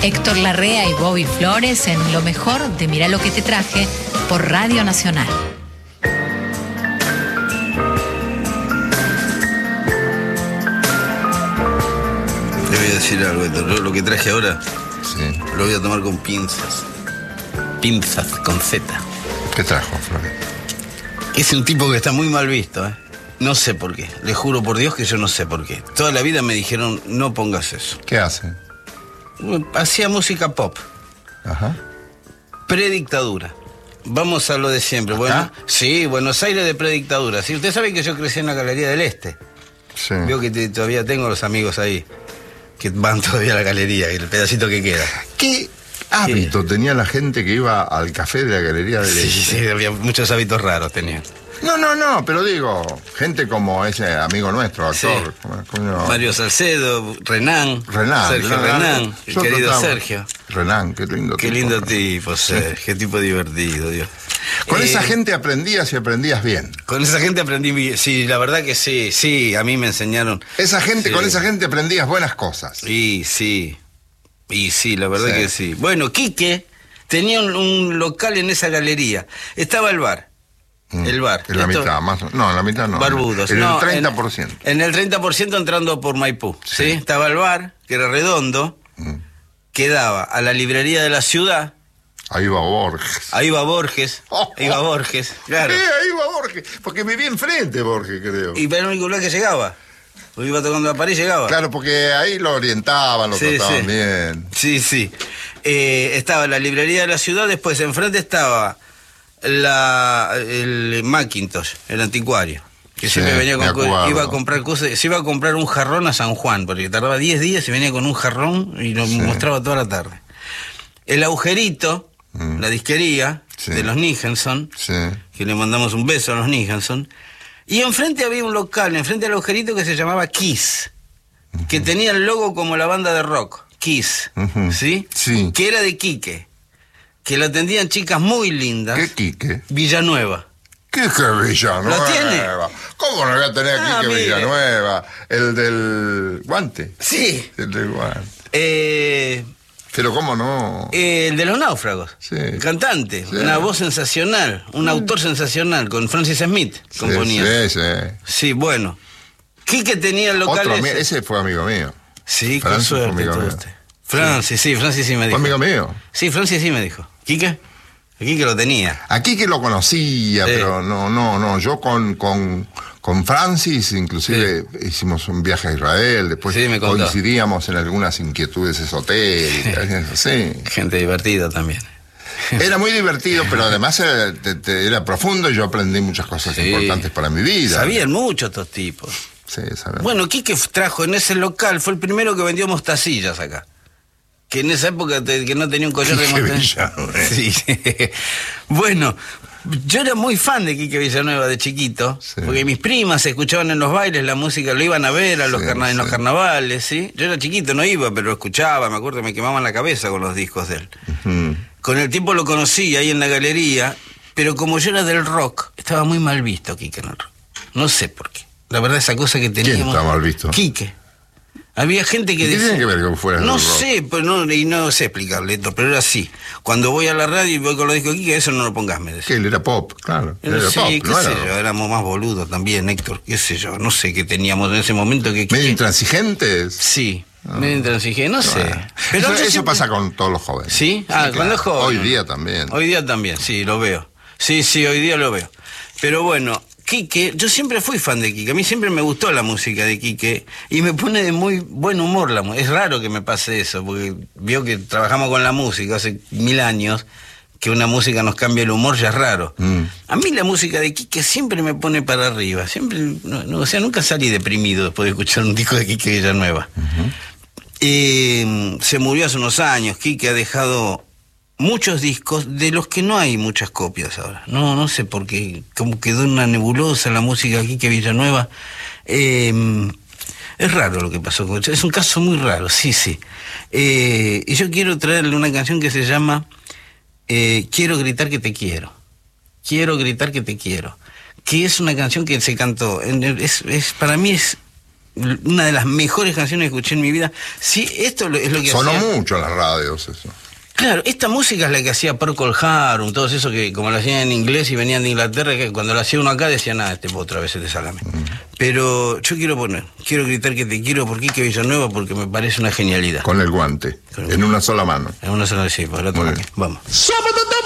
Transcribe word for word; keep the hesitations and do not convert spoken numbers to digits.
Héctor Larrea y Bobby Flores en lo mejor de Mirá lo que te traje por Radio Nacional. Te voy a decir algo, Héctor. Lo que traje ahora, sí, lo voy a tomar con pinzas. Pinzas con Z. ¿Qué trajo, Flores? Es un tipo que está muy mal visto, ¿eh? No sé por qué. Le juro por Dios que yo no sé por qué. Toda la vida me dijeron, no pongas eso. ¿Qué hace? Hacía música pop. Ajá. Predictadura. Vamos a lo de siempre. Bueno, sí, Buenos Aires de predictadura. Sí, usted sabe que yo crecí en la Galería del Este. Sí. Veo que te, todavía tengo los amigos ahí que van todavía a la galería, el pedacito que queda. ¿Qué hábito tenía la gente que iba al café de la Galería del Este? Sí, sí, había muchos hábitos raros tenían. No, no, no, pero digo, gente como ese amigo nuestro, actor. Sí. Como, Mario Salcedo, Renán. Renán. Sergio Renán, Renán, el querido trataba, Sergio. Renán, qué lindo Qué tipo. lindo tipo, Sergio, Sí. qué tipo divertido, Dios. Con Eh, esa gente aprendías y aprendías bien. Con esa gente aprendí, sí, la verdad que sí, sí, a mí me enseñaron. Esa gente, Sí. con esa gente aprendías buenas cosas. Y sí, y sí, la verdad Sí. que sí. Bueno, Quique tenía un, un local en esa galería. Estaba el bar. Mm. El bar. En la Esto- mitad, más o- No, en la mitad no. Barbudos. En No, el treinta por ciento. En, en el treinta por ciento entrando por Maipú. ¿sí? Sí. Estaba el bar, que era redondo, Mm. que daba a la librería de la ciudad. Ahí va Borges. Ahí va Borges. Oh, Ahí va oh. Borges, claro. Eh, ahí va Borges. Porque vivía enfrente, Borges, creo. Y era el único lugar que llegaba. Porque iba tocando a París, llegaba. Claro, porque ahí lo orientaban, lo Sí, trataban sí. bien. Sí, sí. Eh, estaba la librería de la ciudad, después enfrente estaba la, el Macintosh, el anticuario. Que Sí, siempre venía me con. acuerdo. Iba a comprar cosas, se iba a comprar un jarrón a San Juan, porque tardaba diez días y venía con un jarrón y nos Sí. mostraba toda la tarde. El agujerito, Mm. la disquería Sí. de los Nicholson, Sí. que le mandamos un beso a los Nicholson. Y enfrente había un local, enfrente del agujerito, que se llamaba Kiss, que tenía el logo como la banda de rock, Kiss, Ujú. ¿sí? Sí. Que era de Quique, que lo atendían chicas muy lindas. ¿Qué Quique? Villanueva. ¿Qué que Villanueva? ¿Lo tiene? ¿Cómo no voy a tener Ah, Quique mire. Villanueva? El del guante. Sí. El del guante. Eh, Pero ¿cómo no? eh, el de los náufragos. Sí. Cantante, Sí. una voz sensacional, un autor sensacional, con Francis Smith componía. Sí, sí, sí. Sí, bueno. Quique tenía el local Otro, ese. ami- ese fue amigo mío. Sí, con Francis fue suerte amigo todo mío. usted. Francis, sí, Francis sí me Fue dijo. amigo mío. Sí, Francis sí me dijo. ¿Quique? Quique lo tenía. Aquí que lo conocía, Sí. pero no, no, no. Yo con, con, con Francis, inclusive hicimos un viaje a Israel, después Sí, me contó. coincidíamos en algunas inquietudes esotéricas, sí. Gente divertida también. Era muy divertido, pero además era, te- te- era profundo y yo aprendí muchas cosas Sí. importantes para mi vida. Sabían mucho estos tipos. Sí, sabían. Bueno, Quique trajo en ese local, fue el primero que vendió mostacillas acá. Que en esa época te- que no tenía un collar de Quique mostaza. Villanueva. Sí. Bueno, yo era muy fan de Quique Villanueva de chiquito, Sí. porque mis primas escuchaban en los bailes la música, lo iban a ver a los Sí, carna- en los sí. carnavales, ¿sí? Yo era chiquito, no iba, pero lo escuchaba, me acuerdo que me quemaban la cabeza con los discos de él. Ujú. Con el tiempo lo conocí ahí en la galería, pero como yo era del rock, estaba muy mal visto Quique en el rock. No sé por qué. La verdad, esa cosa que teníamos... está mal visto? Quique. Había gente que ¿Y qué decía... tiene que ver con fuera del No rock? sé, pues no, y no sé explicarle esto, pero era así. Cuando voy a la radio y voy con los discos de Quique, eso no lo pongas, me decía. Que él era pop, claro. Él era Sí, pop, qué no sé era yo, éramos más boludos también, Héctor, qué sé yo, no sé qué teníamos en ese momento que... medio que- intransigentes. Sí, medio intransigente, no sé. Bueno. Pero eso yo eso siempre- pasa con todos los jóvenes. ¿Sí? Ah, claro. cuando es joven. Hoy día también. Hoy día también, sí, lo veo. Sí, sí, hoy día lo veo. Pero bueno, Quique, yo siempre fui fan de Quique. A mí siempre me gustó la música de Quique y me pone de muy buen humor la música. Es raro que me pase eso, porque veo que trabajamos con la música hace mil años, que una música nos cambia el humor ya es raro. Mm. A mí la música de Quique siempre me pone para arriba. Siempre, no, no, o sea, nunca salí deprimido después de escuchar un disco de Quique Villanueva. Eh, se murió hace unos años. Quique ha dejado muchos discos de los que no hay muchas copias ahora. No, no sé por qué. Como quedó una nebulosa la música de Quique Villanueva. Eh, es raro lo que pasó con él. Es un caso muy raro, sí, sí. Eh, y yo quiero traerle una canción que se llama eh, Quiero gritar que te quiero. Quiero gritar que te quiero. Que es una canción que se cantó. En el- es, es, para mí es una de las mejores canciones que escuché en mi vida. Sí, esto es lo que Sonó hacía... mucho en las radios eso. Claro, esta música es la que hacía Procol Harum, todos esos que como lo hacían en inglés y venían de Inglaterra, que cuando lo hacía uno acá decían, nada, este otra vez este salame. Uh-huh. Pero yo quiero poner, quiero gritar que te quiero por Quique Villanueva porque me parece una genialidad. Con el guante, Con el en guante. Una sola mano. En una sola, sí, por la otra. Vamos.